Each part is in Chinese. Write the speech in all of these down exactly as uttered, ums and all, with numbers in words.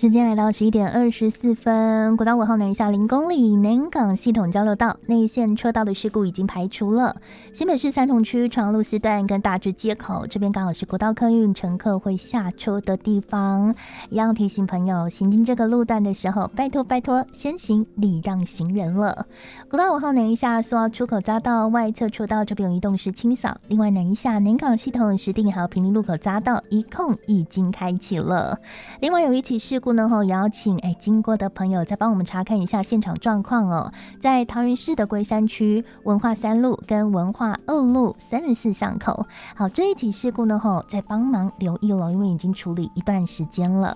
时间来到十一点二十四分，国道五号南下零公里南港系统交流道内线车道的事故已经排除了。新北市三重区长路四段跟大直街口这边刚好是国道客运乘客会下车的地方，一样提醒朋友行经这个路段的时候，拜托拜托先行礼让行人了。国道五号南下苏澳出口匝道外侧车道这边有移动式清扫，另外南下南港系统石碇还有平林路口匝道一控已经开启了。另外有一起事故呢，也要请哎经过的朋友再帮我们查看一下现场状况哦。在桃园市的龟山区文化三路跟文化二路三十四巷口，好，这一起事故呢，再帮忙留意了，因为已经处理一段时间了。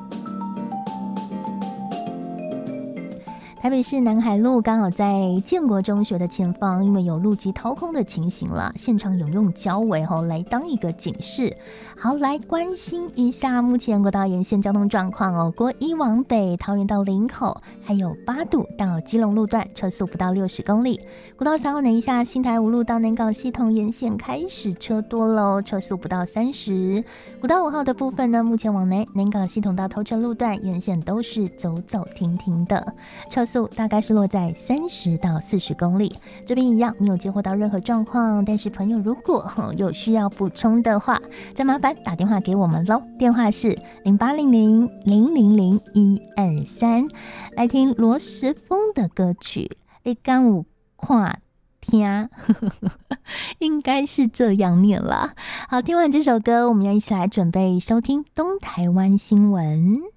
台北市南海路刚好在建国中学的前方，因为有路基掏空的情形了，现场有用胶围来当一个警示。好，来关心一下目前国道沿线交通状况哦。国一往北，桃园到林口，还有八堵到基隆路段车速不到六十公里。国道三号南下新台五路到南港系统沿线开始车多喽，车速不到三十。国道五号的部分呢，目前往南南港系统到头城路段沿线都是走走停停的，车速大概是落在三十到四十公里。这边一样没有接获到任何状况，但是朋友如果有需要补充的话，再麻烦打电话给我们咯，电话是零八零零零零零一二三。来听罗时丰的歌曲，你敢有看听应该是这样念啦。好，听完这首歌，我们要一起来准备收听东台湾新闻。